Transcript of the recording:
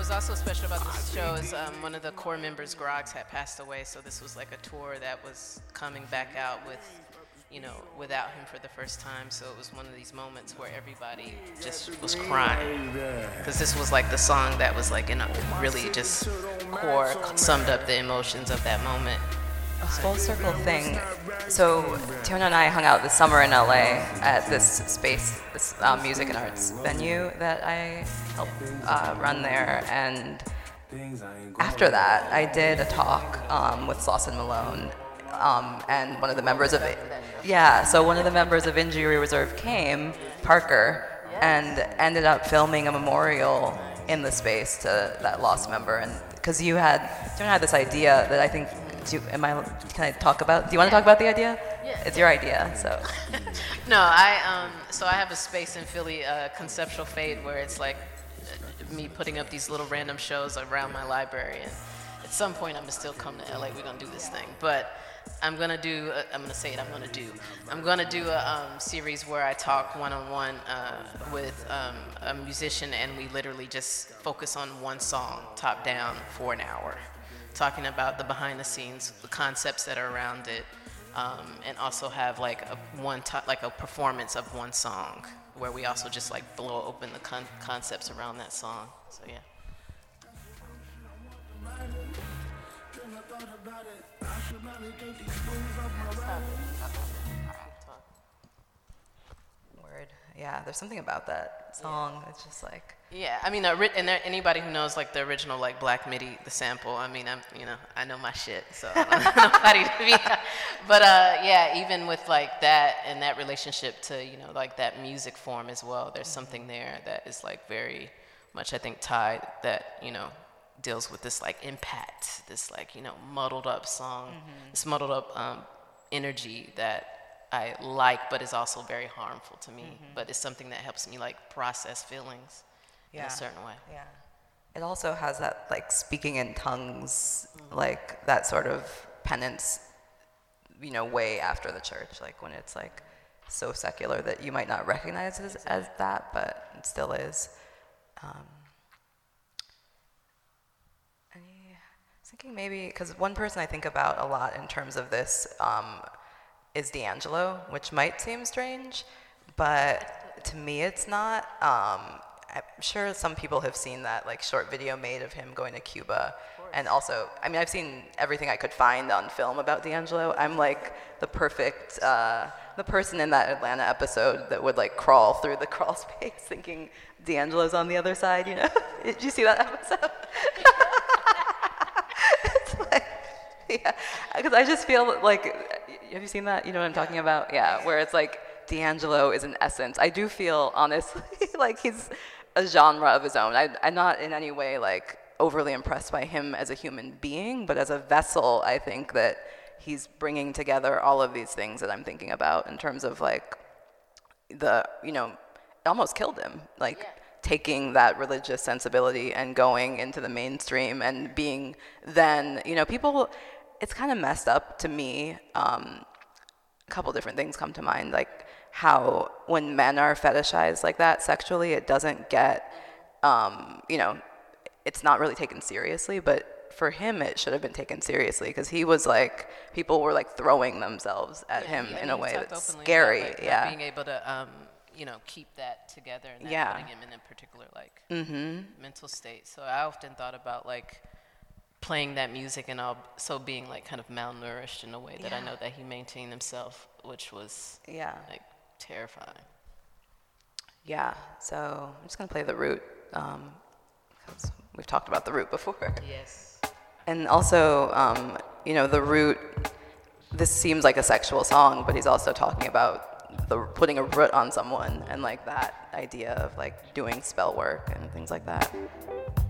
was also special about this show is one of the core members, Groggs, had passed away, so this was like a tour that was coming back out with, without him for the first time. So it was one of these moments where everybody just was crying, because this was like the song that was like really just core summed up the emotions of that moment. A full circle thing. So Tiona and I hung out this summer in LA at this space, this music and arts venue that I helped run there. And after that, I did a talk with Slauson Malone, and one of the members of Injury Reserve came, Parker, and ended up filming a memorial in the space to that lost member. And because Tiona had this idea that I think. Can I talk about? Do you want to talk about the idea? Yeah. It's your idea, so. No, I have a space in Philly, Conceptual Fade, where it's like me putting up these little random shows around my library. And at some point, I'm gonna still come to LA. We're gonna do this thing, but I'm gonna do a series where I talk one-on-one with a musician, and we literally just focus on one song, top down, for an hour. Talking about the behind the scenes, the concepts that are around it, and also have like a performance of one song where we also just like blow open the concepts around that song. So yeah. Word. Yeah, there's something about that song. It's just like. Yeah, I mean, anybody who knows like the original like Black MIDI, the sample. I mean, I know my shit, so I don't know nobody to be. But yeah, even with like that and that relationship to like that music form as well, there's something there that is like very much, I think, tied that deals with this like impact, this like muddled up song, this muddled up energy that I like, but is also very harmful to me. But it's something that helps me like process feelings. In a certain way. Yeah. It also has that like speaking in tongues, like that sort of penance, way after the church, like when it's like so secular that you might not recognize it as that, but it still is. And I was thinking maybe, because one person I think about a lot in terms of this is D'Angelo, which might seem strange, but to me it's not. I'm sure some people have seen that like short video made of him going to Cuba, and also, I mean, I've seen everything I could find on film about D'Angelo. I'm like the person in that Atlanta episode that would like crawl through the crawl space thinking D'Angelo's on the other side. Did you see that episode? It's like, yeah, because I just feel like, have you seen that? You know what I'm talking about? Yeah, where it's like D'Angelo is an essence. I do feel honestly like he's a genre of his own. I'm not in any way like overly impressed by him as a human being, but as a vessel, I think that he's bringing together all of these things that I'm thinking about in terms of like it almost killed him, like taking that religious sensibility and going into the mainstream and being then, people, it's kind of messed up to me. A couple different things come to mind, like how when men are fetishized like that sexually, it doesn't get, it's not really taken seriously, but for him it should have been taken seriously, because he was like, people were like throwing themselves at him in a way that's scary. About, like, being able to, keep that together and putting him in a particular like mental state. So I often thought about like playing that music and also being like kind of malnourished in a way that I know that he maintained himself, which was like terrifying. Yeah, so I'm just gonna play The Root, because we've talked about The Root before. Yes. And also, The Root, this seems like a sexual song, but he's also talking about putting a root on someone and like that idea of like doing spell work and things like that.